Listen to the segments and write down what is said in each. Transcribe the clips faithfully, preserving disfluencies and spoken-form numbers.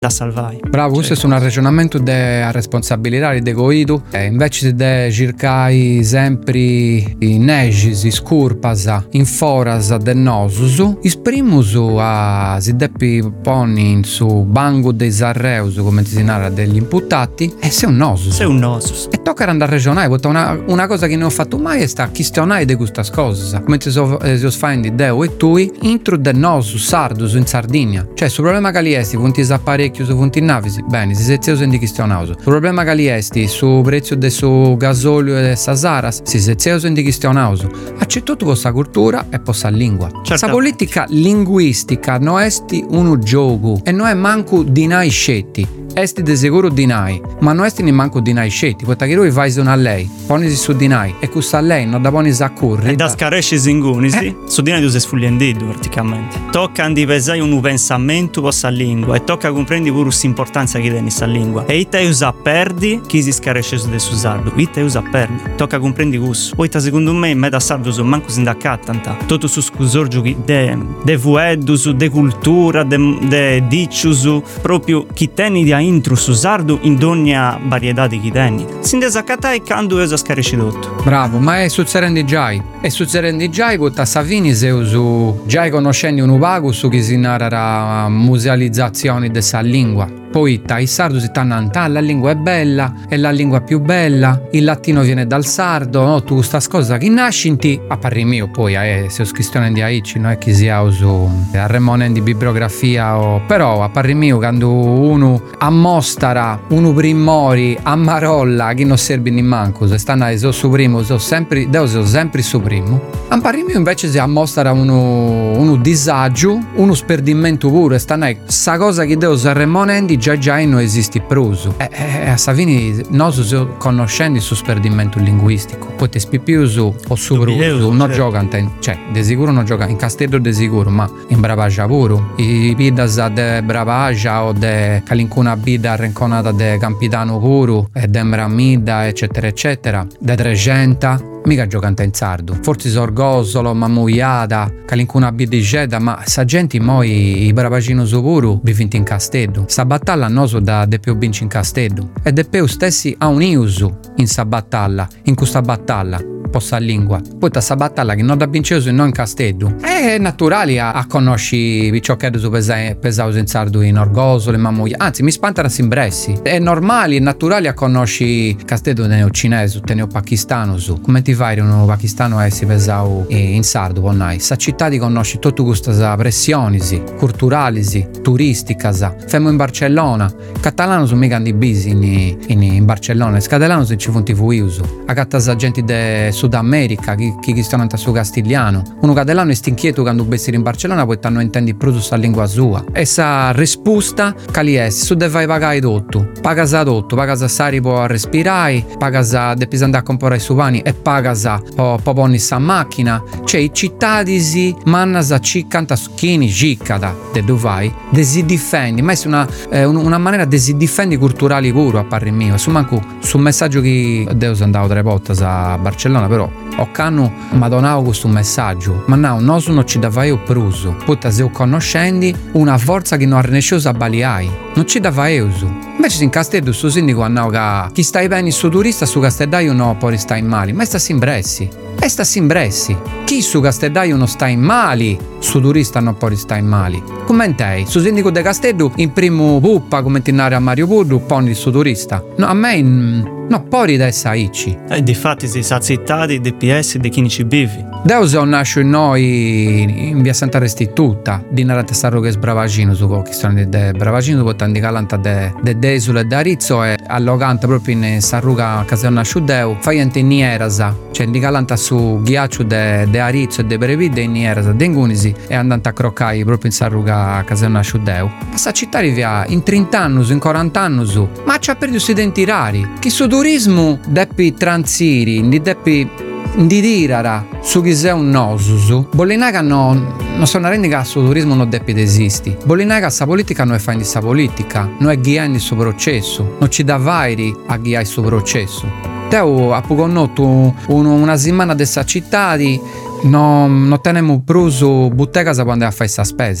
la salvai. Bravo, questo cioè, è un ragionamento de responsabilità di coidu, e invece di cercare sempre in negis, scurpas, in foras de nosus, isprimus a si deppi poni su banco dei sarreus, come si narra, degli imputati, e sei un nosus. Sei un nosus. E tocca andare a ragionare, una, una cosa che non ho fatto mai è sta questionare di questa cosa, come si so, eh, si osfendi Deo e tui, intro de nosus sardus in Sardinia. Cioè, su problema che li esti, punti apparecchi su punti navisi, bene, si seziau sendi questionauso. Su problema che li esti, su prezzo de su gasolio e sa saras, si seziau sendi questionauso. Accetto tu questa cultura e possa lingua. Questa politica linguistica non esti uno gioco e non è manco di nai scetti. Esti de sicuro di nai, ma non esti manco di nai scetti, perché che lui vai su a lei, ponisi su di nai, e questa lei non da ponisi a curri. E da scaresci singunisi, eh? Su di nai tu sei sfugliendido praticamente. Tocca di pesare un pensamento possa lingua, e tocca comprendi pure l'importanza che tieni questa lingua. E ite usa perdi, chi si scaresce su de su sardo, ite usa perdi, tocca comprendi questo. Poi secondo me, in meta sardo su manco sindaccata, tutto su scusorgio de, de vuedus, de cultura, de, de dicius, proprio chi teni di intro su sardo in ogni varietà di chi teni. Si desaccatai e quando usa scaresci tutto. Bravo, ma è succedendo già. È succedendo già che a Savini se uso già conoscendo un vago su chi si narra musealizzazioni dessa lingua. Poi i sardo si stanno a la lingua è bella, è la lingua più bella, il latino viene dal sardo, no? Tu sta cosa che nasci in ti, a parri mio poi, eh, se ho scritto di aici, non è che si uso a remonen di bibliografia, o... però a parri mio quando uno ammostara, uno primori, a marolla, che non serve ni manco, se stanno a so su primo, so sempre, devo so sempre su primo, a parri mio invece si ammostra uno, uno disagio, uno sperdimento puro, e stanno a sa cosa che devo so remonendi già già non esiste pruso. E, e a Savini noi siamo conoscendo il suo sperdimento linguistico. Poi te spipiuso o su pruso non gioca, cioè de sicuro non gioca in Castello de sicuro, ma in Bravagia pure. I bidas de Bravagia o de calincuna bida arrenconata de Campitano pure e de Mramida eccetera eccetera, de Trecenta. Mica giocante in sardo, forse sorgosolo, mammuiata, calincuna bidiceda, ma sa gente moi i bravagino sopuru vivinti in Castello. Sa battaglia noso da de più vinci in Castello e de più stessi ha un iusu in sa battaglia, in questa battaglia. Possa lingua. Poi da sta battaglia che non da vinceso e non in Castello. È naturale a, a conosci ciò che su pesau in sardo in orgosolo, in mammuia. Anzi, mi spanta da simbressi. È normale, è naturale a conosci Castello teneo cinese, teneo pakistano su. Come ti fai uno pakistano e si pesau in sardo, ponnai. Sa città ti conosci tutto questa pressioni, culturali, turistica. Femo in Barcellona. Catalano sono mica di bisi in, in, in Barcellona. Il catalano se ci funti fu uso. A cattasa gente de Sud America, chi, chi stanno a su castigliano. Uno catalano è stinchieto quando bessi in Barcellona, poi non intendi più sa lingua sua. Essa risposta cali è, su deve pagare tutto. Paga sa tutto, paga sa sari può respirare, paga sa devi andare a comprare su pani e paga sa po ponni sa macchina. Cioè i cittadini manna sa ciccanta chini ciccata de dovai, de si difendi, ma è una, eh, una maniera de si difendi culturali puro a parri mio. Su manco su messaggio che Deus andavo tre volte a Barcellona, però ho canno madonao questo messaggio, ma no, non sono ci davai o pruso, putta se ho conoscendi una forza che non arnesciosa a baliai, non ci davai uso. Invece in Castello su sindico annao che chi stai bene su turista su Castellaio no poi sta in mali, ma sta simbressi, e sta simbressi. Chi su Castellaio non sta in mali, su turista non poi sta in mali. Commentei, su sindico de Castello in primo puppa come tinare a Mario Purru, poni il suo turista. No, a me in... No, poi da essa ici. E difatti si sa zittati D P S de chi ci bivi. Deus è nasce in noi in via Santa Restituta, di narrate sarro che sbravagino su che sono de bravagino poi tanti calanta de de desule da Rizzo e allogante proprio in sarruga che nasce deu, fai ante nierasa, cioè di calanta su ghiaccio de de Arizzo e de Brevide in nierasa dengunisi e andante a croccai proprio in sarruga che nasce deu. Passa città via in trenta anni, in quaranta anni, ma c'ha perduto i denti rari. Chi su turismo deppi transiri, di deppi di dirara su chi sei un nosusu, Bollinaga no, non sono rendi che su turismo non deppi esisti. Bollinaga sa politica non è fa in sa politica, non è ghiando il suo processo, non ci dà vairi a ghiare il suo processo. Teo ha connoto un, una settimana dessa città di non no tenemo pruso bottega quando a fare sta spesa.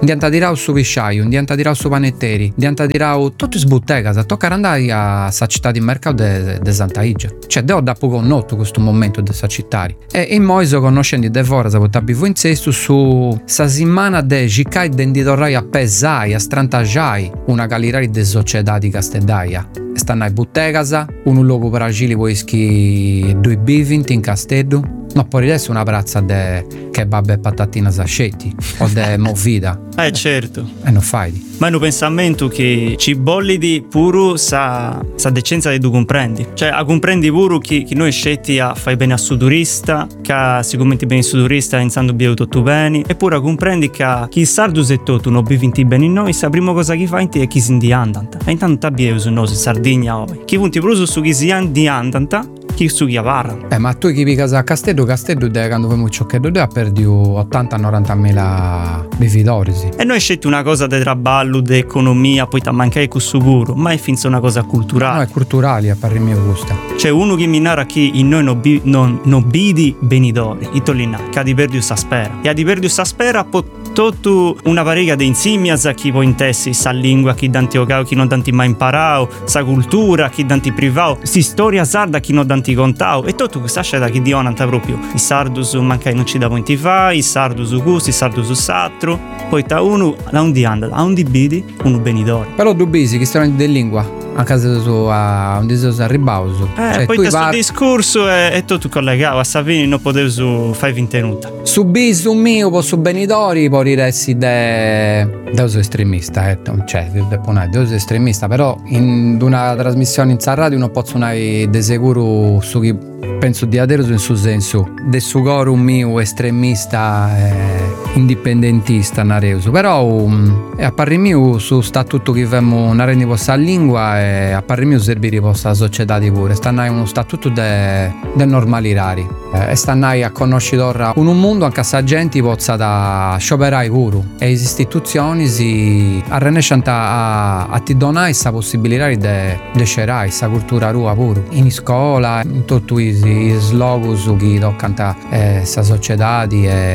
Dianta tirau su pisciaio, dianta tirau su panetteri, dianta tirau tutti sbuttegas, tocca andare a sa città di mercato de, de Santa Igia. Cioè devo da poco notto questo momento de sa città. E in moiso conoscendi de fora sa porta bivo in sesto su sa settimana de giccai dendi torrai a pesai, a strantajai una calirari de società di Casteddaia. E stanno ai buttegasa, un luogo per agili poischi due bivint in Casteddu. No, poi adesso una prazza de kebab e patatina sascetti o de movida. Eh certo. E non fai. Ma è un pensamento che ci bolli di puro sa, sa decenza che tu comprendi. Cioè, a comprendi pure che, che noi scetti a fare bene a su turista, che si commenti bene su turista iniziando a bere tutto bene, eppure comprendi che chi sardus e tutto non bivinti bene in noi, sa prima cosa che fa in te è chi si di andanta. E intanto abbiamo su noi in Sardegna oggi. Chi punti proprio su chi si di andanta, chi su chi avarra. Eh, ma tu chi casa a Casteddu, Casteddu de quando fai muccio che ha perdi ottanta novanta mila vividori. E noi scetti una cosa di traballo, di economia, poi ti mancai con sicuro, ma è finza una cosa culturale. No, è culturale, a parere mio gusta. C'è uno che mi narra che in noi non bi, non, non bidi benidori, i tollinari, che ha di perdi sa spera. E ha di perdi sa spera, poi tutto una parega di insiemias a chi può intessi sa lingua, chi danti ocao, chi non danti mai imparao, sa cultura, chi danti privao, si storia sarda, chi non danti contao, e tutto questa scena che dionanta proprio. I sardus mancai non ci da pointi fa, i sardus gusti, i sardus satro, poi ta uno da un di anda, a un di bidi, uno benidori. Però du bisi, che storia di lingua? A casa su a un discorso a ribauso. Eh, cioè, poi questo par... discorso è, è tutto collegato, a Savini non potevo fare vintenuta. Su bisu mio, po su benidori, poi riresti de... Deus estremista, eh, cioè, Deus estremista, però in una trasmissione in radio non posso un'ai de sicuro su chi penso di adero in suo senso de su coro mio estremista eh, indipendentista nareuso, però um, a parri mio su sta tutto che vemo una rendi posta lingua e a parri mio serviri posta società di pure stanno uno statuto de, de normali rari eh, e stanno a conoscere ora un mondo anche a gente pozza da scioperai pure e le istituzioni si arrenescono a, a ti donare questa possibilità di de scerai questa cultura rua pure in scuola in tutto i slogus che toccano questa eh, società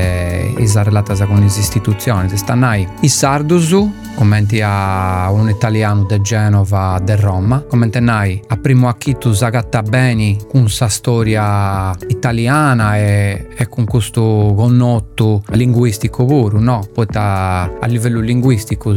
e isa relata con le istituzioni stanno i sardus commenti a un italiano de Genova de Roma commenti a primo acchitto sagatta bene con sa storia italiana e, e con questo connotto linguistico pure no poi a livello linguistico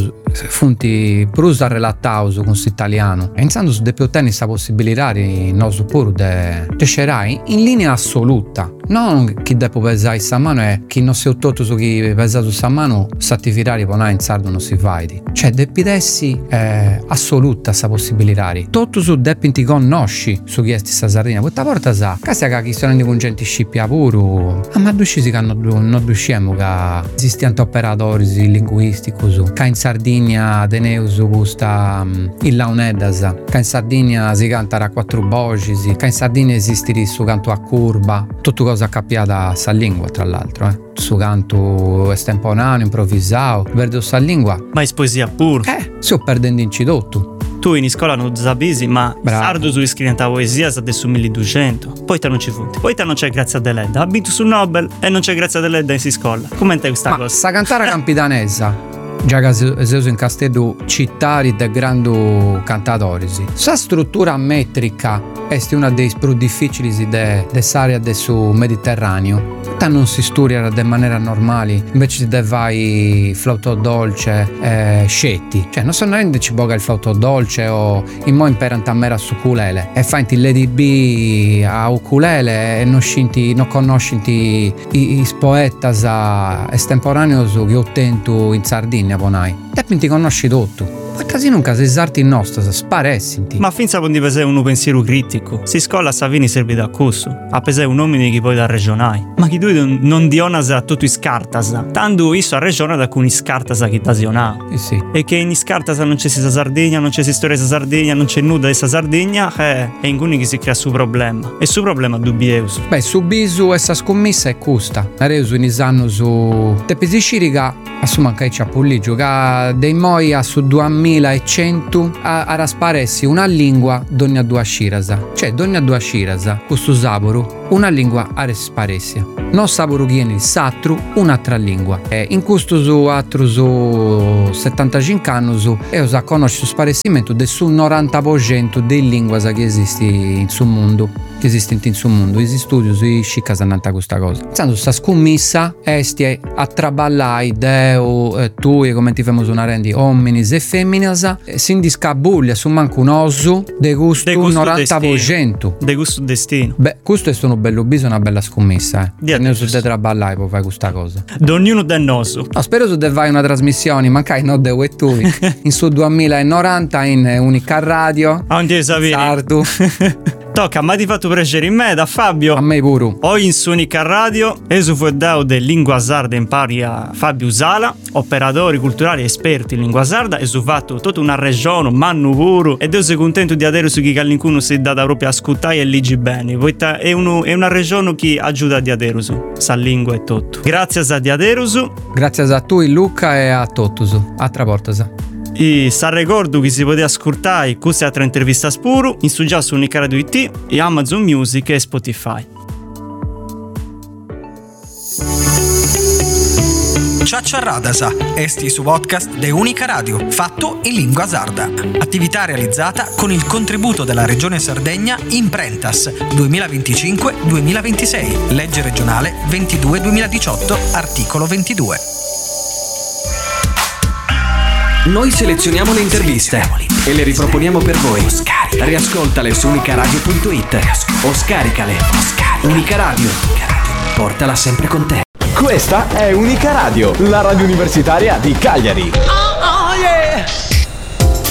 funti prusa relatato con questo italiano e iniziando su de più ottenere questa possibilità di no pure de, de scerai in linea assoluta non chi depo pesare sa mano è chi non si è tutto su chi pesa su sa mano sattivirare poi in sardo non si fai cioè depidessi eh, assoluta sa possibilità tutto su depinti conosci su chi è sta Sardegna poi ta porta sa casa che chi sono con gente scippia pure ah, ma dusci che non, non dusciamo che esistiano operatori linguistici su che in Sardegna teneus gusta um, il launedas che in Sardegna si canta a quattro voci che in Sardegna esiste su canto a curva tutto cosa accappiata sa lingua tra l'altro eh. Su canto estemporaneo improvvisato verde sa lingua ma è poesia pure eh si perdendo in cidotto tu in scuola non sapisi ma bravo. Sardo su iscritta poesia sa adesso milleduecento poi te non ci funti poi te non c'è grazia dell'Edda abito sul Nobel e non c'è grazia dell'Edda in si scuola commenta questa ma cosa sa cantare campidanesa già che sei in Casteddu città di grandi cantatori sa struttura metrica è una dei più difficili dell'area del Mediterraneo non si studia in maniera normale invece di vai flauto dolce eh, scetti cioè non so rende ci boga il flauto dolce o in mo imperano a mera su ukulele e fai il Lady B a ukulele e non scinti non conosci i, i poetas estemporanei che ottentu in Sardegna bonai e quindi conosci tutto ma casi non casi esarti il nostro sparessinti ma finza quando pesare un pensiero critico si scola a Savini serve da cosso a pesare un nome che poi da regionai ma chi tu non dionas a tutto iscartas tanto isso a regione da alcuni scartas che tasionà eh sì. E che in iscartas non c'è sia Sardegna non c'è storia di Sardegna non c'è nulla di Sardegna eh, è in cui si crea suo problema e suo problema dubbioso beh su bisu essa scommessa è custa aresu in isanno su te pesisciriga assuma che c'è pulli gioca dei moia su duemilacento a, a rasparessi una lingua donna due scirasa cioè donna due scirasa questo saboro una lingua a rasparessia non sapuru chieni s'atru un'altra lingua. E in questo su altro su settantacinque anni su io sa conosco su sparessimento del su novanta per cento delle lingue che esiste in su mondo, che esistenti in su mondo. I studi si scicca sananta questa cosa. Santo sta scommessa esti a traballai deo eh, tu e come ti famo una rendi omminis e femminas eh, si indiscabuglia su manco un osso de gusto, de gusto novanta per cento de gusto destino. Beh, questo è uno bello biso, una bella scommessa eh. Di ne so de traballai poi fai questa cosa. Ognuno del nostro. No, spero su de vai una trasmissione, mancai no de e tu in su duemilanovanta in Unica Radio. A un dio sapere. Sardu. Tocca, ma ti fatto piacere in me da Fabio. A me pure. Oggi in Sunica Radio esu fueddao de lingua sarda in pari a Fabio Sala, operatori culturali esperti in lingua sarda, e su fatto tutta una regione, mannu puro, ed io sono contento di avere su chi callincuno si è data proprio a ascoltare e ligi bene, poiché è, uno, è una regione che aiuta di aderusu, sa lingua e tutto. Grazie a di aderusu. Grazie a tu Luca e a Tottusu. A tra porta. E sa ricordo che si poteva ascoltare queste altre interviste a spuro in su già su Unica Radio I T e Amazon Music e Spotify. Ciaccia Radasa, esti su podcast de Unica Radio, fatto in lingua sarda. Attività realizzata con il contributo della Regione Sardegna Imprentas duemilaventicinque duemilaventisei, legge regionale ventidue duemiladiciotto, articolo ventidue. Noi selezioniamo le interviste e le riproponiamo per voi. Riascoltale su unicaradio punto it o scaricale. Unica Radio, portala sempre con te. Questa è Unica Radio, la radio universitaria di Cagliari. Oh, oh, yeah.